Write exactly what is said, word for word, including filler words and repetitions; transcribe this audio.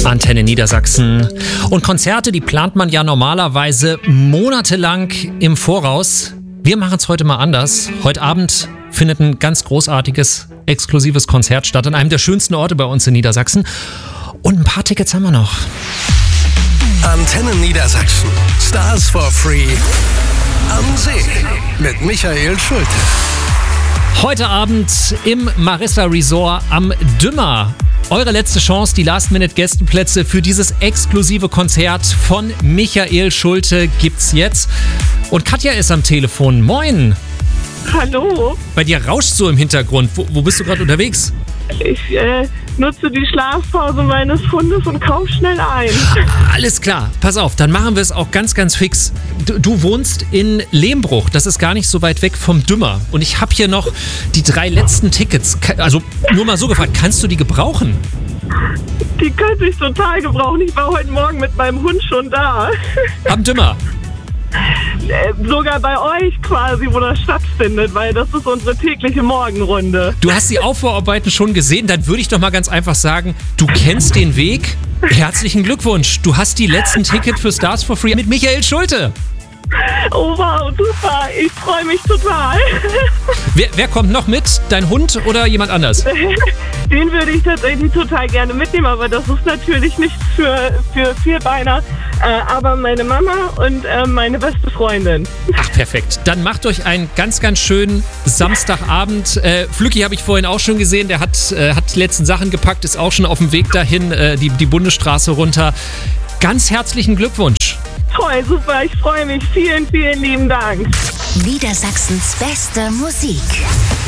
Antenne Niedersachsen. Und Konzerte, die plant man ja normalerweise monatelang im Voraus. Wir machen es heute mal anders. Heute Abend findet ein ganz großartiges, exklusives Konzert statt an einem der schönsten Orte bei uns in Niedersachsen. Und ein paar Tickets haben wir noch. Antenne Niedersachsen. Stars for Free. Am See. Mit Michael Schulte. Heute Abend im Marissa Resort am Dümmer. Eure letzte Chance, die Last-Minute-Gästeplätze für dieses exklusive Konzert von Michael Schulte gibt's jetzt. Und Katja ist am Telefon. Moin! Hallo. Bei dir rauscht so im Hintergrund. Wo, wo bist du gerade unterwegs? Ich äh, nutze die Schlafpause meines Hundes und kaufe schnell ein. Alles klar, pass auf, dann machen wir es auch ganz, ganz fix. Du, du wohnst in Lehmbruch, das ist gar nicht so weit weg vom Dümmer. Und ich habe hier noch die drei letzten Tickets. Also nur mal so gefragt, kannst du die gebrauchen? Die könnte ich total gebrauchen. Ich war heute Morgen mit meinem Hund schon da. Am Dümmer? Äh, sogar bei euch quasi, wo das stattfindet, weil das ist unsere tägliche Morgenrunde. Du hast die Aufbauarbeiten schon gesehen, dann würde ich doch mal ganz einfach sagen, du kennst den Weg. Herzlichen Glückwunsch, du hast die letzten Tickets für Stars for Free mit Michael Schulte. Oh wow, super, ich freue mich total. Wer, wer kommt noch mit? Dein Hund oder jemand anders? Den würde ich tatsächlich total gerne mitnehmen, aber das ist natürlich nichts für, für Vierbeiner. Äh, aber meine Mama und äh, meine beste Freundin. Ach, perfekt. Dann macht euch einen ganz, ganz schönen Samstagabend. Äh, Flücki habe ich vorhin auch schon gesehen. Der hat, äh, hat die letzten Sachen gepackt, ist auch schon auf dem Weg dahin, äh, die, die Bundesstraße runter. Ganz herzlichen Glückwunsch. Toll, super, ich freue mich. Vielen, vielen lieben Dank. Niedersachsens beste Musik.